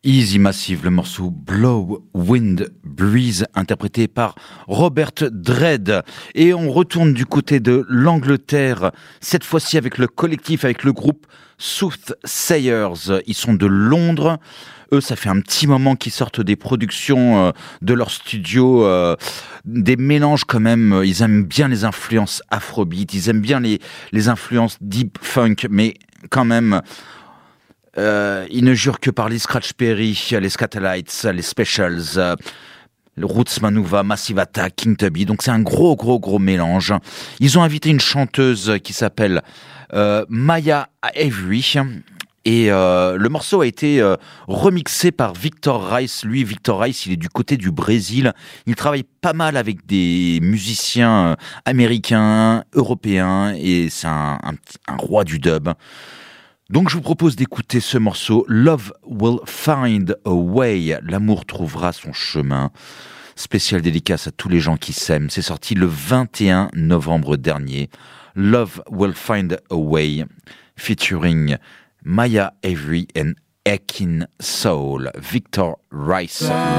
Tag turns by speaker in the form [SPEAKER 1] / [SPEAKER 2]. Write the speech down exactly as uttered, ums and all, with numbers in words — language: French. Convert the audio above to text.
[SPEAKER 1] Easy Massive, le morceau Blow, Wind, Breeze, interprété par Robert Dredd. Et on retourne du côté de l'Angleterre, cette fois-ci avec le collectif, avec le groupe Soothsayers. Ils sont de Londres. Eux, ça fait un petit moment qu'ils sortent des productions euh, de leur studio, euh, des mélanges quand même. Ils aiment bien les influences afrobeat, ils aiment bien les, les influences deep funk, mais quand même... Euh, ils ne jurent que par les Scratch Perry, les Scatolites, les Specials, euh, le Roots Manuva, Massive Attack, King Tubby. Donc c'est un gros, gros, gros mélange. Ils ont invité une chanteuse qui s'appelle euh, Maya Avery. Et euh, le morceau a été euh, remixé par Victor Rice. Lui, Victor Rice, il est du côté du Brésil. Il travaille pas mal avec des musiciens euh, américains, européens, et c'est un, un, un roi du dub. Donc je vous propose d'écouter ce morceau Love Will Find a Way, l'amour trouvera son chemin. Spécial dédicace à tous les gens qui s'aiment. C'est sorti le vingt et un novembre dernier. Love Will Find a Way, featuring Maya Avery and Akin Soul, Victor Rice.